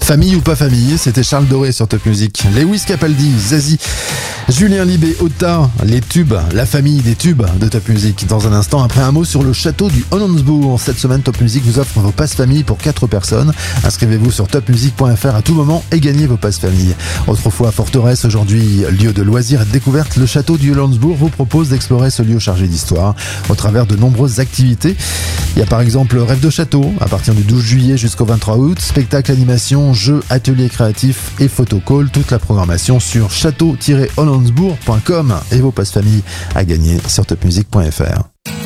Famille ou pas famille, c'était Charles Doré sur Top Music. Lewis Capaldi, Zazie, Julien Libé, Ota, les tubes, la famille des tubes de Top Music. Dans un instant, après un mot sur le château du Hollandsbourg. Cette semaine, Top Music vous offre vos passes famille pour 4 personnes. Inscrivez-vous sur topmusic.fr à tout moment et gagnez vos passes famille. Autrefois forteresse, aujourd'hui lieu de loisirs et de découverte, le château du Hollandsbourg vous propose d'explorer ce lieu chargé d'histoire au travers de nombreuses activités. Il y a par exemple Rêve de château à partir du 12 juillet jusqu'au 23 août, spectacle, animation, jeux, ateliers créatifs et photocall. Toute la programmation sur château-hollandsbourg.com et vos passes famille à gagner sur topmusic.fr.